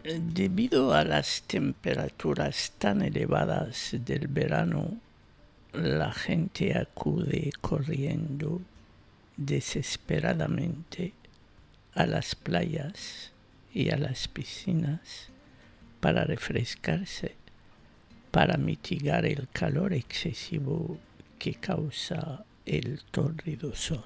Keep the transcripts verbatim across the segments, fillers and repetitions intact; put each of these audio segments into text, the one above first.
Debido a las temperaturas tan elevadas del verano, la gente acude corriendo desesperadamente a las playas y a las piscinas para refrescarse, para mitigar el calor excesivo que causa el tórrido sol.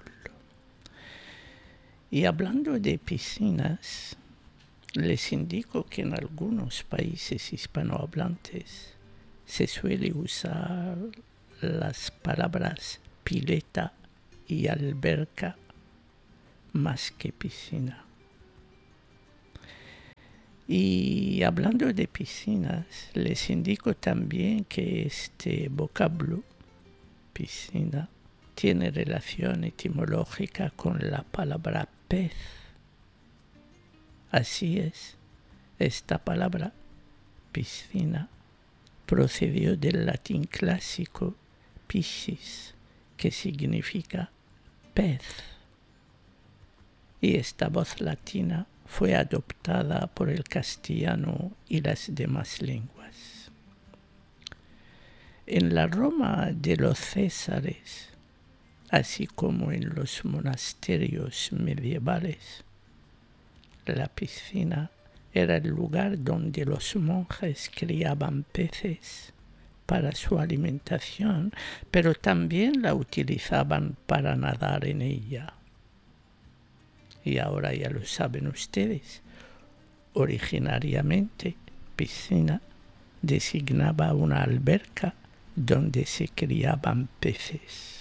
Y hablando de piscinas, les indico que en algunos países hispanohablantes se suele usar las palabras pileta y alberca más que piscina. Y hablando de piscinas, les indico también que este vocablo, piscina, tiene relación etimológica con la palabra pez. Así es, esta palabra, piscina, procedió del latín clásico piscis, que significa pez. Y esta voz latina fue adoptada por el castellano y las demás lenguas. En la Roma de los Césares, así como en los monasterios medievales, la piscina era el lugar donde los monjes criaban peces para su alimentación, pero también la utilizaban para nadar en ella. Y ahora ya lo saben ustedes, originariamente piscina designaba una alberca donde se criaban peces.